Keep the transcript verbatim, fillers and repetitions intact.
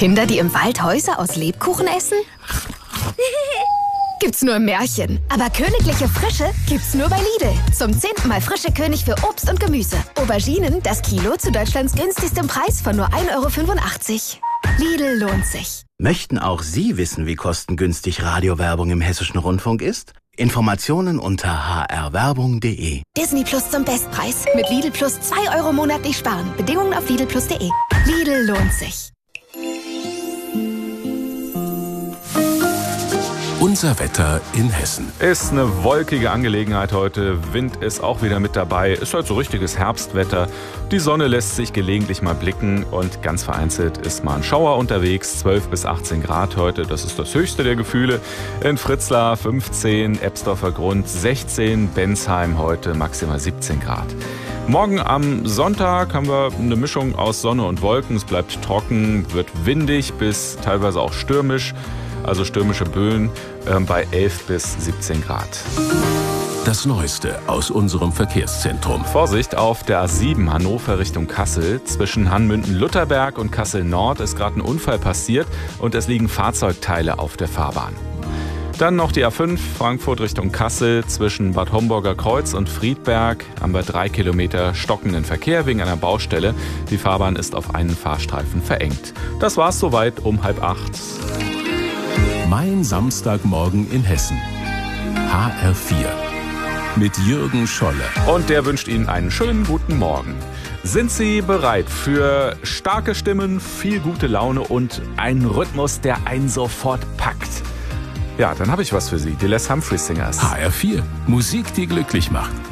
Kinder, die im Wald Häuser aus Lebkuchen essen? Gibt's nur im Märchen. Aber königliche Frische gibt's nur bei Lidl. Zum zehnten Mal frische König für Obst und Gemüse. Auberginen, das Kilo zu Deutschlands günstigstem Preis von nur ein Euro fünfundachtzig. Lidl lohnt sich. Möchten auch Sie wissen, wie kostengünstig Radiowerbung im Hessischen Rundfunk ist? Informationen unter h r werbung punkt d e. Disney Plus zum Bestpreis. Mit Lidl Plus zwei Euro monatlich sparen. Bedingungen auf lidl plus punkt d e. Lidl lohnt sich. Unser Wetter in Hessen. Ist eine wolkige Angelegenheit heute. Wind ist auch wieder mit dabei. Ist halt so richtiges Herbstwetter. Die Sonne lässt sich gelegentlich mal blicken und ganz vereinzelt ist mal ein Schauer unterwegs. zwölf bis achtzehn Grad heute. Das ist das höchste der Gefühle. In Fritzlar fünfzehn, Ebsdorfer Grund sechzehn, Bensheim heute maximal siebzehn Grad. Morgen am Sonntag haben wir eine Mischung aus Sonne und Wolken. Es bleibt trocken, wird windig bis teilweise auch stürmisch. Also stürmische Böen äh, bei elf bis siebzehn Grad. Das Neueste aus unserem Verkehrszentrum. Vorsicht auf der A sieben Hannover Richtung Kassel. Zwischen Hanmünden-Lutherberg und Kassel-Nord ist gerade ein Unfall passiert und es liegen Fahrzeugteile auf der Fahrbahn. Dann noch die A fünf Frankfurt Richtung Kassel. Zwischen Bad Homburger Kreuz und Friedberg haben wir drei Kilometer stockenden Verkehr wegen einer Baustelle. Die Fahrbahn ist auf einen Fahrstreifen verengt. Das war's soweit um halb acht. Mein Samstagmorgen in Hessen. H R vier. Mit Jürgen Scholle. Und der wünscht Ihnen einen schönen guten Morgen. Sind Sie bereit für starke Stimmen, viel gute Laune und einen Rhythmus, der einen sofort packt? Ja, dann habe ich was für Sie. Die Les Humphrey Singers. H R vier. Musik, die glücklich macht.